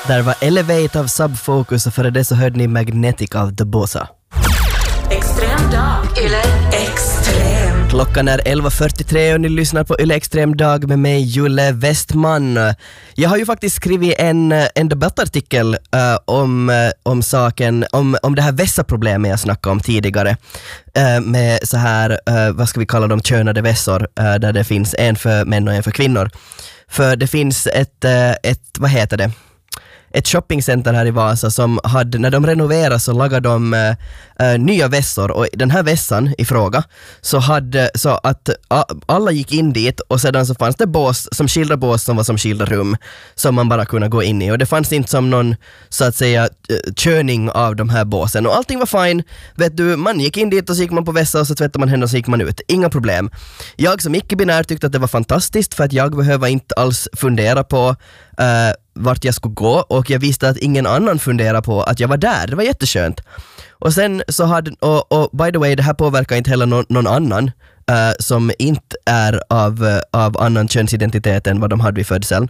Där var Elevate av Subfocus och före det så hörde ni Magnetic av The Bossa. Extrem dag, Yle Extrem. Klockan är 11.43 och ni lyssnar på Yle Extrem dag med mig, Julle Westman. Jag har ju faktiskt skrivit en debattartikel om saken, om det här vässa-problemet jag snackade om tidigare. Med så här, vad ska vi kalla dem, könade vässor, där det finns en för män och en för kvinnor. För det finns vad heter det? Ett shoppingcenter här i Vasa som hade, när de renoverade så lagade de nya vässor, och den här vässan i fråga så att alla gick in dit, och sedan så fanns det bås som skilda bås som var som skilda rum som man bara kunde gå in i, och det fanns inte som någon så att säga körning av de här båsen, och allting var fine. Vet du, man gick in dit och så gick man på vässa och så tvättade man händerna och så gick man ut, inga problem. Jag som icke-binär tyckte att det var fantastiskt, för att jag behöver inte alls fundera på vart jag skulle gå, och jag visste att ingen annan funderade på att jag var där. Det var jätteskönt. Och sen så hade, och by the way, det här påverkar inte heller någon annan som inte är av annan könsidentitet än vad de hade vid födseln.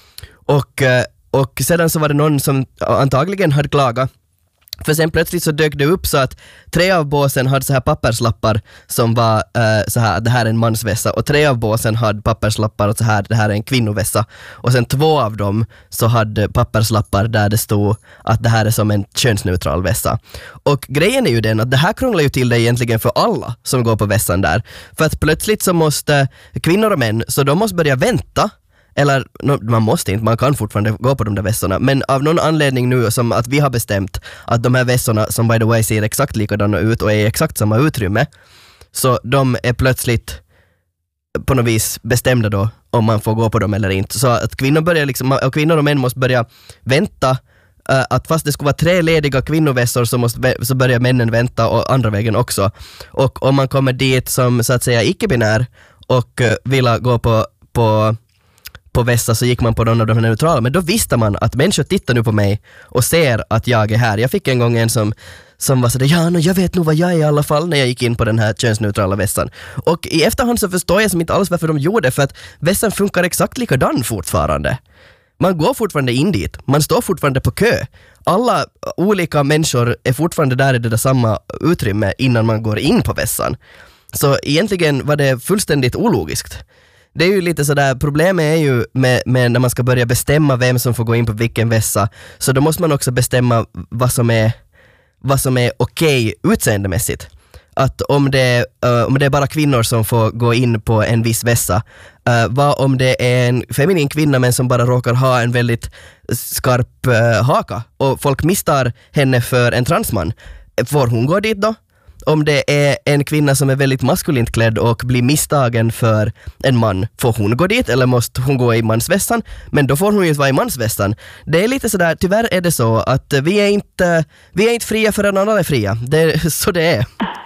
Och sedan så var det någon som antagligen hade klagat, för sen plötsligt så dök det upp så att 3 av båsen hade så här papperslappar som var så här, det här är en mansvässa, och 3 av båsen hade papperslappar och så här, det här är en kvinnovässa, och sen 2 av dem så hade papperslappar där det stod att det här är som en könsneutral vässa. Och grejen är ju den att det här krånglar ju till det egentligen för alla som går på vässan där, för att plötsligt så måste kvinnor och män, så de måste börja vänta. Eller man måste inte, man kan fortfarande gå på de där vässorna, men av någon anledning nu som att vi har bestämt att de här vässorna, som by the way ser exakt likadana ut och är i exakt samma utrymme, så de är plötsligt på något vis bestämda då om man får gå på dem eller inte. Så att kvinnor och män måste börja vänta, att fast det skulle vara 3 lediga kvinnovässor så börjar männen vänta, och andra vägen också. Och om man kommer dit som så att säga icke-binär och vill gå på vässa, så gick man på någon av de här neutrala, men då visste man att människor tittar nu på mig och ser att jag är här. Jag fick en gång en som var sådär, jag vet nog vad jag är i alla fall, när jag gick in på den här könsneutrala vässan. Och i efterhand så förstår jag som inte alls varför de gjorde det, för att vässan funkar exakt likadan fortfarande. Man går fortfarande in dit, man står fortfarande på kö. Alla olika människor är fortfarande där i det där samma utrymme innan man går in på vässan. Så egentligen var det fullständigt ologiskt. Det är ju lite sådär, problemet är ju med när man ska börja bestämma vem som får gå in på vilken vässa, så då måste man också bestämma vad som är okej utseendemässigt. Att om det är bara kvinnor som får gå in på en viss vässa, vad om det är en feminin kvinna men som bara råkar ha en väldigt skarp haka och folk misstar henne för en transman, får hon gå dit då? Om det är en kvinna som är väldigt maskulint klädd och blir misstagen för en man, får hon gå dit eller måste hon gå i mansvässan? Men då får hon ju inte vara i mansvässan. Det är lite sådär, tyvärr är det så att vi är inte fria förrän andra är fria. Det är så det är.